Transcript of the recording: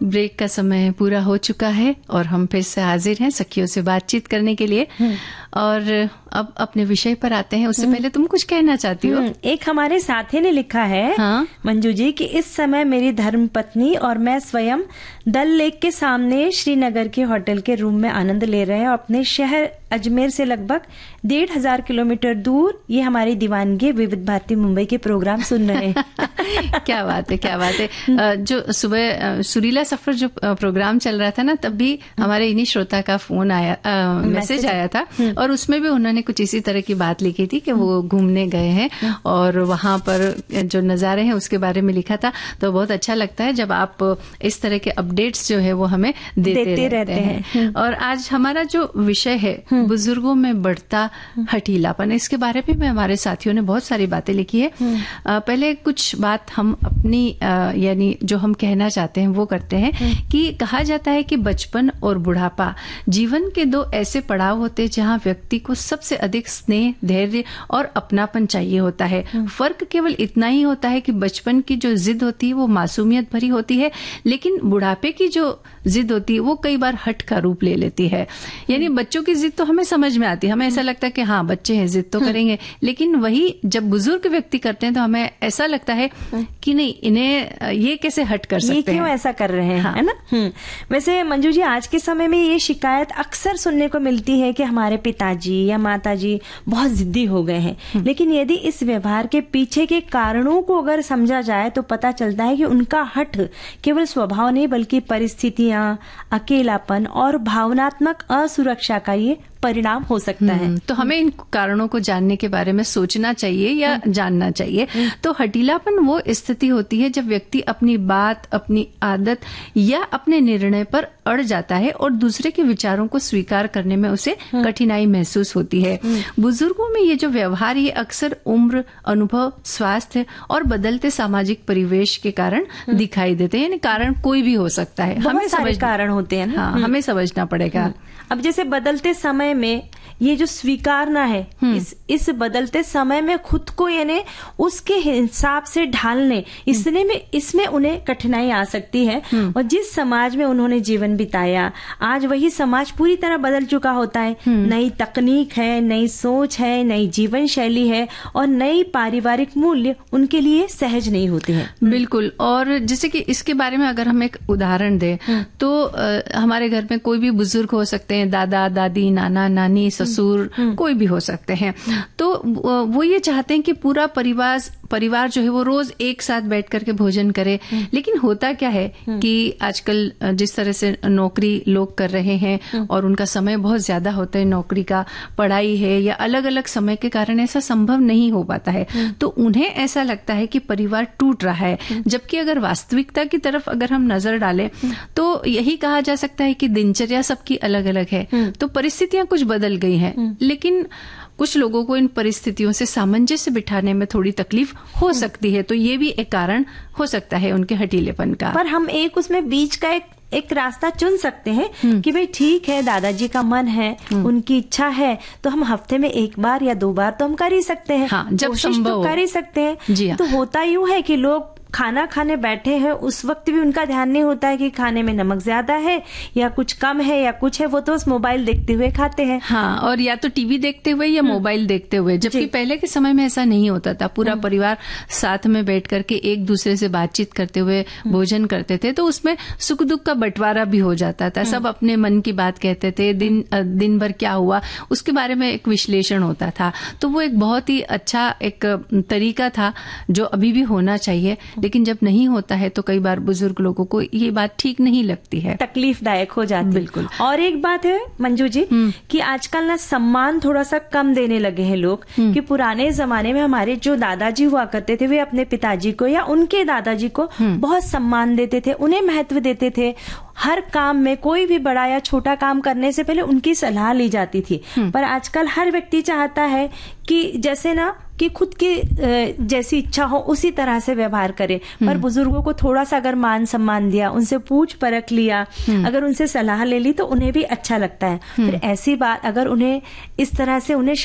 Break का समय पूरा हो चुका है और हम फिर से हाजिर हैं सखियों से बातचीत करने के लिए। और अब अपने विषय पर आते हैं। उससे पहले तुम कुछ कहना चाहती हो? एक हमारे साथी ने लिखा है, हाँ? मंजू जी, कि इस समय मेरी धर्मपत्नी और मैं स्वयं डल लेक के सामने श्रीनगर के होटल के रूम में आनंद ले रहे हैं और अपने शहर अजमेर से लगभग 1,500 किलोमीटर दूर ये हमारी दीवानगी विविध भारती मुंबई के प्रोग्राम सुन रहे हैं। क्या बात है, क्या बात है। जो सुबह सुरीला सफर जो प्रोग्राम चल रहा था ना, तब भी हमारे इन्हीं श्रोता का फोन आया, मैसेज आया था और उसमें भी उन्होंने कुछ इसी तरह की बात लिखी थी कि वो घूमने गए हैं और वहां पर जो नजारे हैं उसके बारे में लिखा था। तो बहुत अच्छा लगता है जब आप इस तरह के अपडेट्स जो है वो हमें देते रहते हैं। और आज हमारा जो विषय है बुजुर्गों में बढ़ता हठीलापन, इसके बारे में हमारे साथियों ने बहुत सारी बातें लिखी है। पहले कुछ बात हम अपनी यानी जो हम कहना चाहते हैं वो करते हैं कि कहा जाता है कि बचपन और बुढ़ापा जीवन के दो ऐसे पड़ाव होते हैं जहां व्यक्ति को सबसे अधिक स्नेह, धैर्य और अपनापन चाहिए होता है। फर्क केवल इतना ही होता है कि बचपन की जो जिद होती है वो मासूमियत भरी होती है, लेकिन बुढ़ापे की जो जिद होती है वो कई बार हठ का रूप ले लेती है। यानी बच्चों की जिद तो हमें समझ में आती है, हमें ऐसा लगता है कि हाँ बच्चे हैं, जिद तो करेंगे, लेकिन वही जब बुजुर्ग व्यक्ति करते हैं तो हमें ऐसा लगता है कि नहीं, इन्हें ये कैसे हट कर सकते हैं, ये क्यों ऐसा कर रहे हैं, हाँ। है ना। वैसे मंजू जी, आज के समय में ये शिकायत अक्सर सुनने को मिलती है कि हमारे पिताजी या माताजी बहुत जिद्दी हो गए हैं, लेकिन यदि इस व्यवहार के पीछे के कारणों को अगर समझा जाए तो पता चलता है कि उनका हठ केवल स्वभाव नहीं बल्कि परिस्थितियां, अकेलापन और भावनात्मक असुरक्षा का ये परिणाम हो सकता है। तो हमें इन कारणों को जानने के बारे में सोचना चाहिए या जानना चाहिए। तो हठीलापन वो स्थिति होती है जब व्यक्ति अपनी बात, अपनी आदत या अपने निर्णय पर अड़ जाता है और दूसरे के विचारों को स्वीकार करने में उसे कठिनाई महसूस होती है। बुजुर्गों में ये जो व्यवहार ये अक्सर उम्र, अनुभव, स्वास्थ्य और बदलते सामाजिक परिवेश के कारण दिखाई देते हैं। यानी कारण कोई भी हो सकता है, हमें सारे कारण होते हैं ना। हाँ, हमें समझना पड़ेगा। अब जैसे बदलते समय में ये जो स्वीकारना है, इस बदलते समय में खुद को यानी उसके हिसाब से ढालने, इसमें उन्हें कठिनाई आ सकती है। और जिस समाज में उन्होंने जीवन बिताया, आज वही समाज पूरी तरह बदल चुका होता है। नई तकनीक है, नई सोच है, नई जीवन शैली है और नई पारिवारिक मूल्य उनके लिए सहज नहीं होते हैं। बिल्कुल। और जैसे कि इसके बारे में अगर हम एक उदाहरण दें तो हमारे घर में कोई भी बुजुर्ग हो सकते हैं, दादा दादी, नाना नानी, ससुर, कोई भी हो सकते हैं। तो वो ये चाहते हैं कि पूरा परिवार जो है वो रोज एक साथ बैठ करके भोजन करे। लेकिन होता क्या है कि आजकल जिस तरह से नौकरी लोग कर रहे हैं और उनका समय बहुत ज्यादा होता है, नौकरी का, पढ़ाई है या अलग अलग समय के कारण ऐसा संभव नहीं हो पाता है। तो उन्हें ऐसा लगता है कि परिवार टूट रहा है, जबकि अगर वास्तविकता की तरफ अगर हम नजर डालें तो यही कहा जा सकता है कि दिनचर्या सबकी अलग अलग है। तो परिस्थितियां कुछ बदल गई हैं, लेकिन कुछ लोगों को इन परिस्थितियों से सामंजस्य बिठाने में थोड़ी तकलीफ हो सकती है। तो ये भी एक कारण हो सकता है उनके हठीलेपन का। पर हम उसमें बीच का एक रास्ता चुन सकते हैं कि भाई ठीक है, दादाजी का मन है, उनकी इच्छा है, तो हम हफ्ते में 1 बार या 2 बार तो हम कर ही सकते हैं। हाँ, जब संभव हो कर ही सकते हैं। जी हाँ। तो होता यूं है कि लोग खाना खाने बैठे हैं, उस वक्त भी उनका ध्यान नहीं होता है कि खाने में नमक ज्यादा है या कुछ कम है या कुछ है, वो तो उस मोबाइल देखते हुए खाते हैं। हाँ, और या तो टीवी देखते हुए या मोबाइल देखते हुए, जबकि पहले के समय में ऐसा नहीं होता था। पूरा परिवार साथ में बैठ करके एक दूसरे से बातचीत करते हुए भोजन करते थे, तो उसमें सुख दुख का बंटवारा भी हो जाता था। सब अपने मन की बात कहते थे, दिन भर क्या हुआ उसके बारे में एक विश्लेषण होता था। तो वो एक बहुत ही अच्छा एक तरीका था जो अभी भी होना चाहिए। लेकिन जब नहीं होता है तो कई बार बुजुर्ग लोगों को ये बात ठीक नहीं लगती है, तकलीफदायक हो जाती है। बिल्कुल। और एक बात है मंजू जी कि आजकल ना सम्मान थोड़ा सा कम देने लगे हैं लोग। कि पुराने जमाने में हमारे जो दादाजी हुआ करते थे वे अपने पिताजी को या उनके दादाजी को बहुत सम्मान देते थे, उन्हें महत्व देते थे। हर काम में कोई भी बड़ा या छोटा काम करने से पहले उनकी सलाह ली जाती थी। पर आजकल हर व्यक्ति चाहता है कि जैसे ना कि खुद की जैसी इच्छा हो उसी तरह से व्यवहार करे। पर बुजुर्गों को थोड़ा सा अगर मान सम्मान दिया, उनसे पूछ परख लिया, अगर उनसे सलाह ले ली तो उन्हें भी अच्छा लगता है। फिर ऐसी बात अगर उन्हें इस तरह से उन्हें